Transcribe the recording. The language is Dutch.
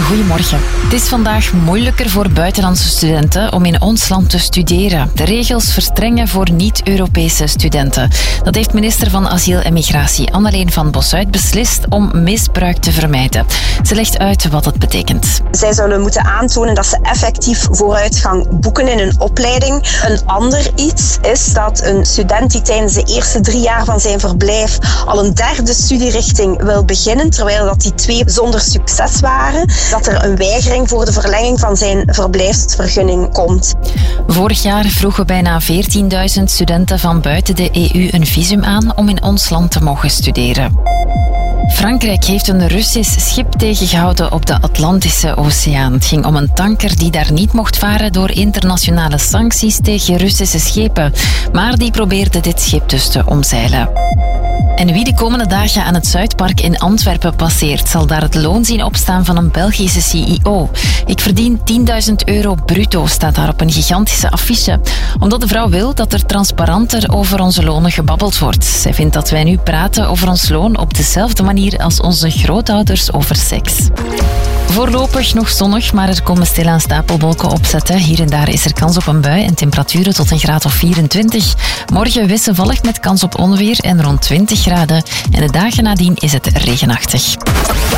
Goedemorgen. Het is vandaag moeilijker voor buitenlandse studenten om in ons land te studeren. De regels verstrengen voor niet-Europese studenten. Dat heeft minister van Asiel en Migratie Anneleen van Bosuit beslist om misbruik te vermijden. Ze legt uit wat het betekent. Zij zullen moeten aantonen dat ze effectief vooruitgang boeken in hun opleiding. Een ander iets is dat een student die tijdens de eerste 3 jaar van zijn verblijf al een derde studierichting wil beginnen, terwijl dat die 2 zonder succes waren, dat er een weigering voor de verlenging van zijn verblijfsvergunning komt. Vorig jaar vroegen bijna 14.000 studenten van buiten de EU een visum aan om in ons land te mogen studeren. Frankrijk heeft een Russisch schip tegengehouden op de Atlantische Oceaan. Het ging om een tanker die daar niet mocht varen door internationale sancties tegen Russische schepen. Maar die probeerde dit schip dus te omzeilen. En wie de komende dagen aan het Zuidpark in Antwerpen passeert, zal daar het loon zien opstaan van een Belgische CEO. Ik verdien €10.000 bruto, staat daar op een gigantische affiche. Omdat de vrouw wil dat er transparanter over onze lonen gebabbeld wordt. Zij vindt dat wij nu praten over ons loon op dezelfde manier als onze grootouders over seks. Voorlopig nog zonnig, maar er komen stilaan stapelwolken opzetten. Hier en daar is er kans op een bui en temperaturen tot een graad of 24. Morgen wisselvallig met kans op onweer en rond 20 graden. En de dagen nadien is het regenachtig.